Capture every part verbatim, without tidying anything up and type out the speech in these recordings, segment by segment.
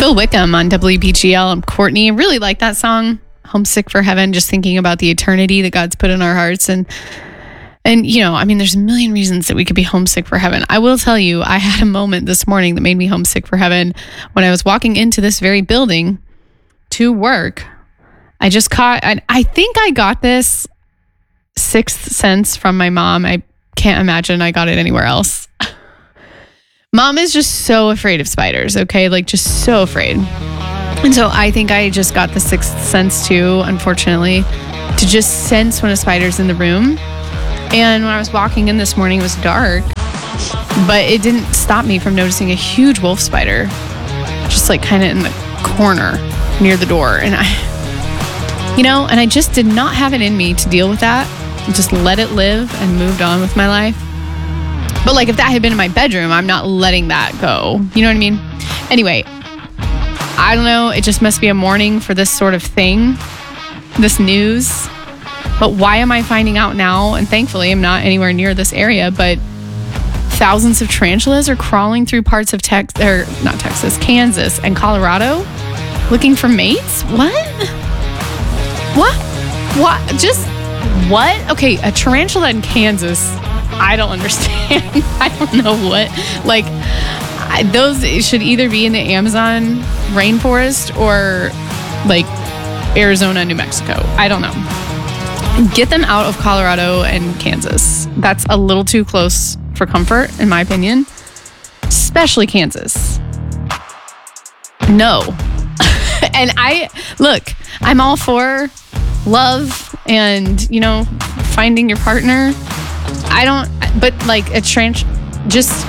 Phil Wickham on W B G L. I'm Courtney. I really like that song, Homesick for Heaven, just thinking about the eternity that God's put in our hearts. And, and you know, I mean, there's a million reasons that we could be homesick for heaven. I will tell you, I had a moment this morning that made me homesick for heaven when I was walking into this very building to work. I just caught, I, I think I got this sixth sense from my mom. I can't imagine I got it anywhere else. Mom is just so afraid of spiders, okay? Like, just so afraid. And so I think I just got the sixth sense too, unfortunately, to just sense when a spider's in the room. And when I was walking in this morning, it was dark, but it didn't stop me from noticing a huge wolf spider, just like kind of in the corner near the door. And I, you know, and I just did not have it in me to deal with that. Just let it live and moved on with my life. But like, if that had been in my bedroom, I'm not letting that go. You know what I mean? Anyway, I don't know. It just must be a morning for this sort of thing, this news. But why am I finding out now? And thankfully, I'm not anywhere near this area, but thousands of tarantulas are crawling through parts of Texas, or not Texas, Kansas and Colorado looking for mates? What? What? What? Just what? Okay, a tarantula in Kansas. I don't understand. I don't know what. Like, I, those should either be in the Amazon rainforest or like Arizona, New Mexico. I don't know. Get them out of Colorado and Kansas. That's a little too close for comfort, in my opinion. Especially Kansas. No. And I, look, I'm all for love and, you know, finding your partner. I don't, but like a trench, just,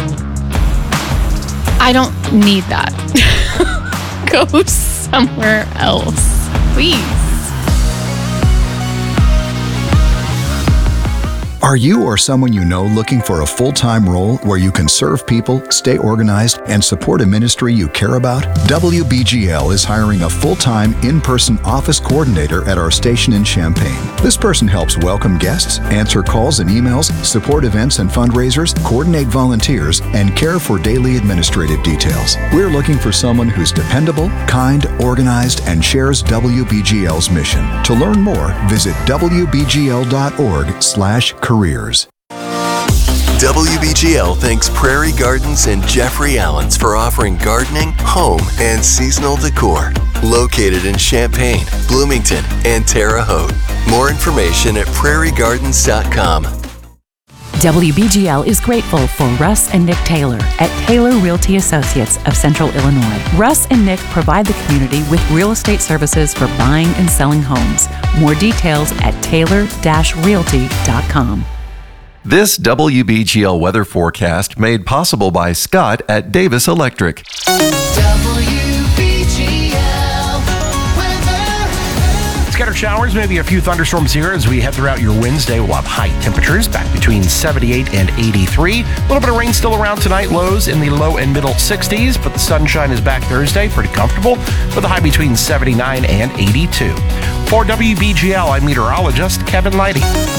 I don't need that. Go somewhere else, please. Are you or someone you know looking for a full-time role where you can serve people, stay organized, and support a ministry you care about? W B G L is hiring a full-time, in-person office coordinator at our station in Champaign. This person helps welcome guests, answer calls and emails, support events and fundraisers, coordinate volunteers, and care for daily administrative details. We're looking for someone who's dependable, kind, organized, and shares W B G L's mission. To learn more, visit w b g l dot org slash careers. W B G L thanks Prairie Gardens and Jeffrey Allens for offering gardening, home, and seasonal decor. Located in Champaign, Bloomington, and Terre Haute. More information at prairie gardens dot com. W B G L is grateful for Russ and Nick Taylor at Taylor Realty Associates of Central Illinois. Russ and Nick provide the community with real estate services for buying and selling homes. More details at taylor dash realty dot com. This W B G L weather forecast made possible by Scott at Davis Electric. Scattered showers, maybe a few thunderstorms here as we head throughout your Wednesday. We'll have high temperatures back between seventy-eight and eighty-three. A little bit of rain still around tonight. Lows in the low and middle sixties, but the sunshine is back Thursday. Pretty comfortable with a high between seventy-nine and eighty-two. For W B G L, I'm meteorologist Kevin Leidy.